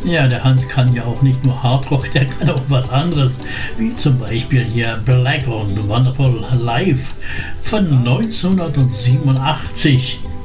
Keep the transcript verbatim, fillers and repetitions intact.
Ja, der Hans kann ja auch nicht nur Hardrock, der kann auch was anderes, wie zum Beispiel hier Black und Wonderful Life von neunzehnhundertsiebenundachtzig.